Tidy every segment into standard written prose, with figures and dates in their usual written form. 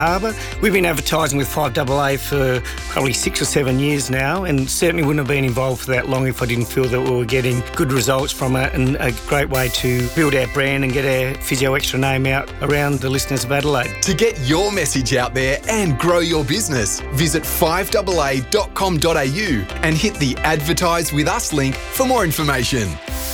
Harbour. We've been advertising with 5AA for probably 6 or 7 years now, and certainly wouldn't have been involved for that long if I didn't feel that we were getting good results from it, and a great way to build our brand and get our Physio Extra name out around the listeners of Adelaide. To get your message out there and grow your business, visit 5AA.com.au and hit the Advertise with Us link for more information.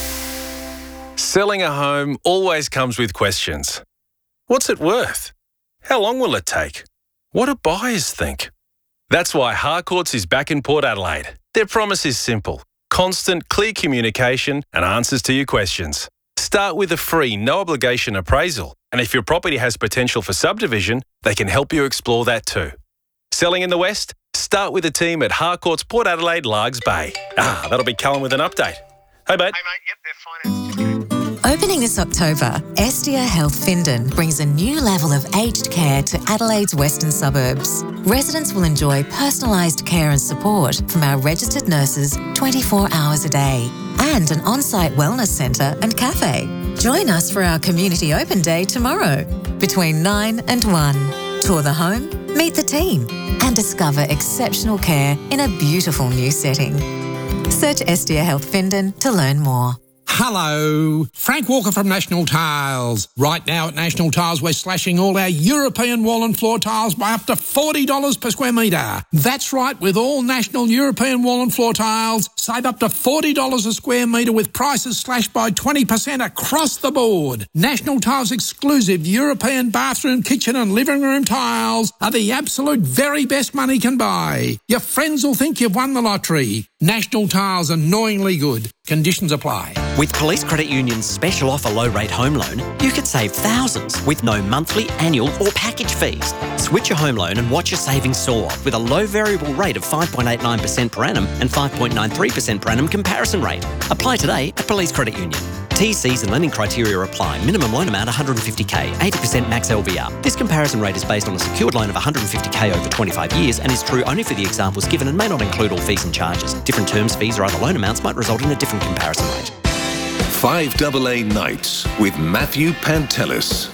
Selling a home always comes with questions. What's it worth? How long will it take? What do buyers think? That's why Harcourts is back in Port Adelaide. Their promise is simple: constant, clear communication and answers to your questions. Start with a free, no-obligation appraisal, and if your property has potential for subdivision, they can help you explore that too. Selling in the West? Start with the team at Harcourts Port Adelaide, Largs Bay. That'll be Callum with an update. Hey, mate. Yep, they're financed. Opening this October, Estia Health Findon brings a new level of aged care to Adelaide's western suburbs. Residents will enjoy personalised care and support from our registered nurses 24 hours a day, and an on-site wellness centre and cafe. Join us for our Community Open Day tomorrow between 9 and 1. Tour the home, meet the team, and discover exceptional care in a beautiful new setting. Search Estia Health Findon to learn more. Hello, Frank Walker from National Tiles. Right now at National Tiles, we're slashing all our European wall and floor tiles by up to $40 per square metre. That's right, with all National European wall and floor tiles, save up to $40 a square metre with prices slashed by 20% across the board. National Tiles exclusive European bathroom, kitchen and living room tiles are the absolute very best money can buy. Your friends will think you've won the lottery. National Tiles, annoyingly good. Conditions apply. With Police Credit Union's special offer low-rate home loan, you could save thousands with no monthly, annual or package fees. Switch your home loan and watch your savings soar with a low variable rate of 5.89% per annum and 5.93% per annum comparison rate. Apply today at Police Credit Union. TCs and lending criteria apply. Minimum loan amount $150,000, 80% max LVR. This comparison rate is based on a secured loan of $150,000 over 25 years and is true only for the examples given and may not include all fees and charges. Different terms, fees or other loan amounts might result in a different comparison rate. 5AA Nights with Matthew Pantelis.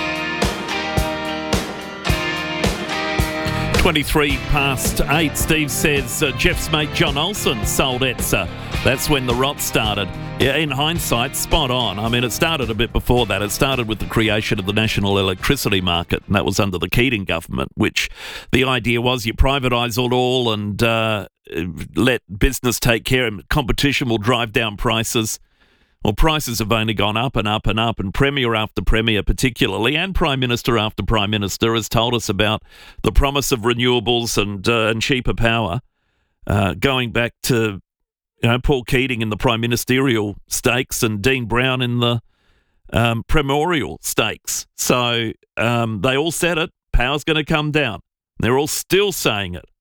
8:23. Steve says Jeff's mate John Olsen sold Etsa. That's when the rot started. Yeah, in hindsight, spot on. I mean, it started a bit before that. It started with the creation of the National Electricity Market, and that was under the Keating government, which the idea was you privatise it all and let business take care, and competition will drive down prices. Well, prices have only gone up and up and up, and Premier after Premier particularly, and Prime Minister after Prime Minister has told us about the promise of renewables and cheaper power, going back to Paul Keating in the Prime Ministerial stakes and Dean Brown in the Premiorial stakes. So they all said it, power's going to come down. They're all still saying it.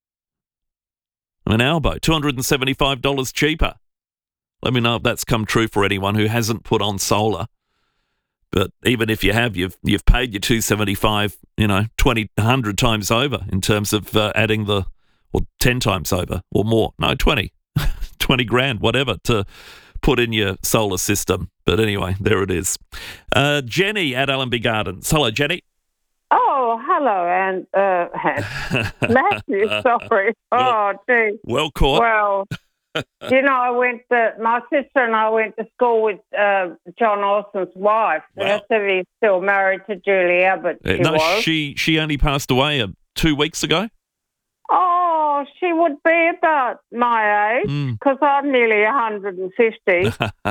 An Albo, $275 cheaper. Let me know if that's come true for anyone who hasn't put on solar. But even if you have, you've paid your $275, 20, 100 times over in terms of adding or 10 times over or more. No, 20. 20 grand, whatever, to put in your solar system. But anyway, there it is. Jenny at Allenby Gardens. Hello, Jenny. Oh, hello, and Matthew, sorry. Oh, gee. Well caught. Well, my sister and I went to school with John Olsen's wife. Wow. I said he's still married to Julie Abbott. She only passed away 2 weeks ago. Oh, she would be about my age because I'm nearly 150.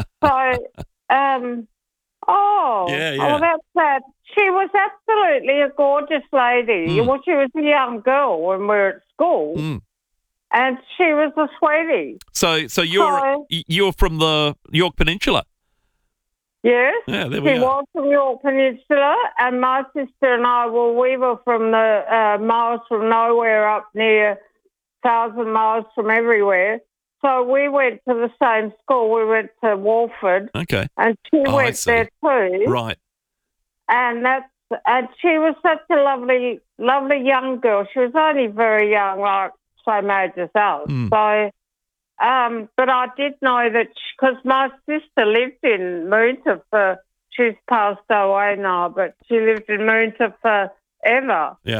Yeah. That's sad. She was absolutely a gorgeous lady. Well, she was a young girl when we were at school, and she was a sweetie. So you're from the York Peninsula? Yes, yeah, there she was from York Peninsula, and my sister and I, we were from the miles from nowhere up near 1,000 miles from everywhere. So we went to the same school. We went to Walford. Okay. And she went there too. Right. And she was such a lovely, lovely young girl. She was only very young, like same age as us. So, but I did know that because my sister lived in Moonta she's passed away now, but she lived in Moonta for ever. Yeah.